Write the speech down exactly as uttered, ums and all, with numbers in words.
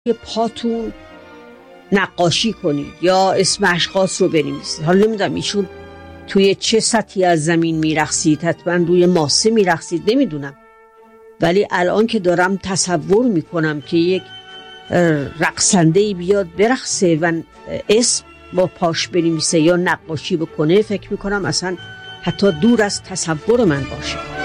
پاتون نقاشی کنید یا اسم اشخاص رو بنویسید. حالا نمیدونم ایشون توی چه سطحی از زمین میرقصید، حتما روی ماسه میرقصید، نمیدونم، ولی الان که دارم تصور میکنم که یک رقصنده‌ای بیاد برقصه و اسم با پاش بنویسه یا نقاشی بکنه، فکر میکنم اصلا حتی دور از تصور من باشه.